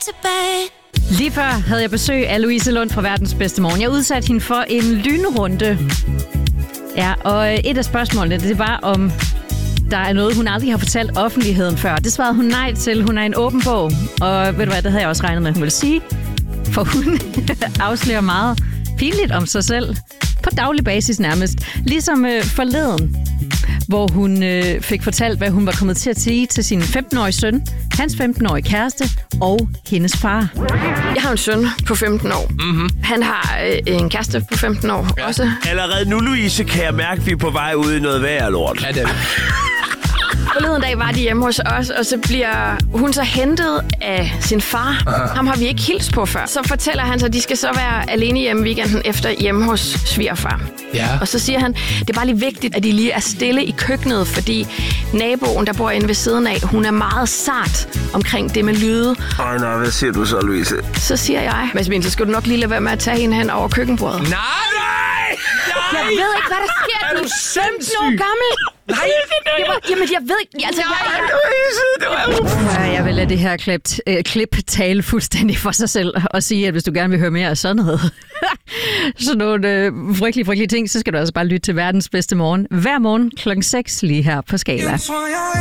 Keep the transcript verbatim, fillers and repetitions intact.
Lige før havde jeg besøg af Louise Lund fra Verdens Bedste Morgen. Jeg udsatte hende for en lynrunde. Ja, og et af spørgsmålene, det var om der er noget, hun aldrig har fortalt offentligheden før. Det svarede hun nej til. Hun er en åben bog. Og ved du hvad, det havde jeg også regnet med, hun ville sige. For hun afslører meget pinligt om sig selv. På daglig basis nærmest. Ligesom øh, forleden, hvor hun øh, fik fortalt, hvad hun var kommet til at sige til sin femten-årige søn, hans femten-årige kæreste og hendes far. Jeg har en søn på femten år. Mm-hmm. Han har øh, en kæreste på femten år ja. også. Allerede nu, Louise, kan jeg mærke, at vi er på vej ud i noget værre lort. Ja, det er. Forleden dag var de hjemme hos os, og så bliver hun så hentet af sin far. Aha. Ham har vi ikke hilst på før. Så fortæller han så, at de skal så være alene hjemme weekenden efter hjemme hos svigerfar. Ja. Og så siger han, det er bare lige vigtigt, at de lige er stille i køkkenet, fordi naboen, der bor inde ved siden af, hun er meget sart omkring det med lyde. Ej, nej, hvad siger du så, Louise? Så siger jeg, Masmin, så skal du nok lige lade være med at tage hende hen over køkkenbordet. Nej! Nej! Jeg ved ikke, hvad der sker. Du er femten år gammel. Nej! Jeg var, jamen, jeg ved ikke. Altså, jeg, Ja, jeg vil lade det her klip, øh, klip tale fuldstændig for sig selv og sige, at hvis du gerne vil høre mere af sådan noget, sådan nogle øh, frygtelige, frygtelige ting, så skal du altså bare lytte til Verdens Bedste Morgen hver morgen klokken seks lige her på Skala.